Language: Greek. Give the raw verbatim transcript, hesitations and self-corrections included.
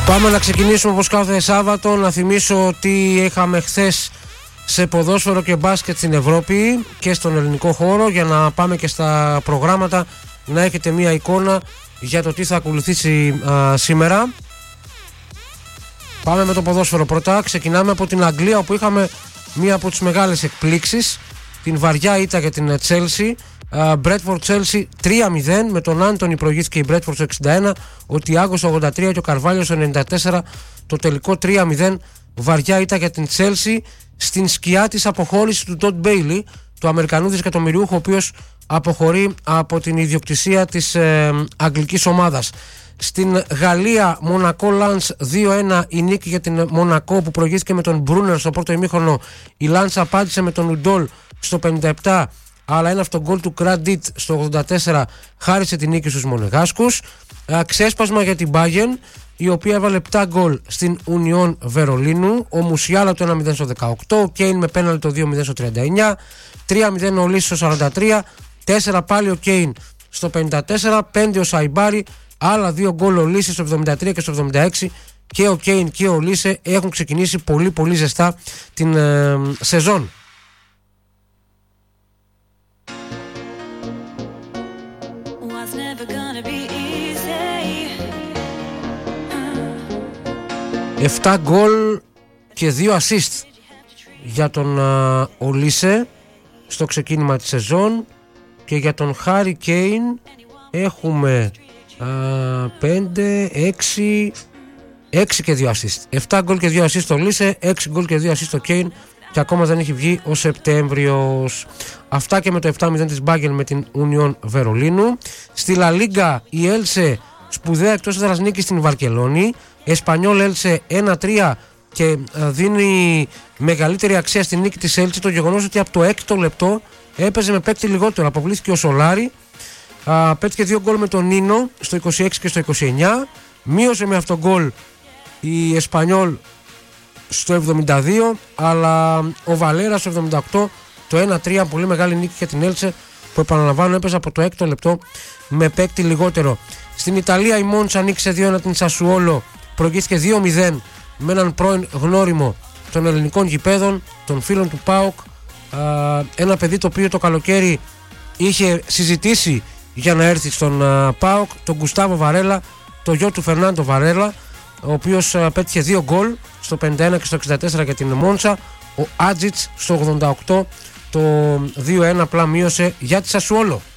Πάμε να ξεκινήσουμε όπως κάθε Σάββατο. Να θυμίσω ότι είχαμε χθες σε ποδόσφαιρο και μπάσκετ στην Ευρώπη και στον ελληνικό χώρο, για να πάμε και στα προγράμματα, να έχετε μία εικόνα για το τι θα ακολουθήσει α, σήμερα. Πάμε με το ποδόσφαιρο πρώτα. Ξεκινάμε από την Αγγλία, όπου είχαμε μία από τις μεγάλες εκπλήξεις, την βαριά ήττα για την Chelsea. Μπρέτφορντ Chelsea τρία μηδέν, με τον Άντονι προηγήθηκε η Μπρέτφορντ στο εξήντα ένα, ο Τιάγκο στο ογδόντα τρία και ο Καρβάλιο στο ενενήντα τέσσερα. Το τελικό τρία μηδέν, βαριά ήττα για την Chelsea στην σκιά της αποχώρησης του Todd Bailey, του Αμερικανού δισεκατομμυριούχου, ο οποίος αποχωρεί από την ιδιοκτησία της ε, αγγλικής ομάδας. Στην Γαλλία, Μονακό Λανς δύο ένα, η νίκη για την Μονακό που προηγήθηκε με τον Μπρούνερ στο πρώτο ημίχρονο. Η Λανς απάντησε με τον Ουντόλ στο πενήντα επτά, αλλά ένα αυτογκόλ του Κραντίτ στο ογδόντα τέσσερα χάρισε την νίκη στους Μονεγάσκους. Ξέσπασμα για την Bayern, η οποία έβαλε επτά γκολ στην Ουνιόν Βερολίνου. Ο Μουσιάλα το ένα μηδέν στο δεκαοκτώ, ο Κέιν με πέναλτι το δύο μηδέν στο τριάντα εννιά, τρία μηδέν ο Λύσης στο σαράντα τρία, τέσσερα πάλι ο Κέιν στο πενήντα τέσσερα, πέντε ο Σαϊμπάρι, άλλα δύο γκολ ο Λύσης στο εβδομήντα τρία και στο εβδομήντα έξι. Και ο Κέιν και ο Λύσε έχουν ξεκινήσει πολύ πολύ ζεστά την ε, σεζόν. επτά γκολ και δύο assist για τον uh, Ολίσε στο ξεκίνημα της σεζόν, και για τον Χάρι Κέιν έχουμε uh, πέντε, έξι, έξι και δύο assist. επτά γκολ και δύο assist στο Ολίσε, έξι γκολ και δύο assist στο Κέιν, και ακόμα δεν έχει βγει ο Σεπτέμβριος. Αυτά και με το επτά μηδέν της Bayern με την Ουνιόν Βερολίνου. Στη Λα Λίγκα η Έλσε σπουδαία εκτός έδρας νίκη στην Βαρκελόνη. Εσπανιόλ Έλσε ένα τρία, και δίνει μεγαλύτερη αξία στη νίκη της Έλσε το γεγονός ότι από το έκτο λεπτό έπαιζε με παίκτη λιγότερο. Αποβλήθηκε ο Σολάρι, α, πέτυχε δύο γκολ με τον Νίνο στο είκοσι έξι και στο είκοσι εννιά, μείωσε με αυτό γκολ η Εσπανιόλ στο εβδομήντα δύο, αλλά ο Βαλέρα στο εβδομήντα οκτώ το ένα τρία, πολύ μεγάλη νίκη για την Έλσε, που επαναλαμβάνω έπαιζε από το έκτο λεπτό με παίκτη λιγότερο. Στην Ιταλία η Μόντσα νίκησε δύο ένα την Σασουόλο, προηγήθηκε δύο μηδέν με έναν πρώην γνώριμο των ελληνικών γηπέδων, των φίλων του ΠΑΟΚ, ένα παιδί το οποίο το καλοκαίρι είχε συζητήσει για να έρθει στον ΠΑΟΚ, τον Γκουστάβο Βαρέλα, το γιο του Φερνάντο Βαρέλα, ο οποίος πέτυχε δύο γκολ στο πενήντα ένα και στο εξήντα τέσσερα για την Μόντσα. Ο Άτζιτς στο ογδόντα οκτώ το δύο ένα απλά μείωσε για τη Σασουόλο.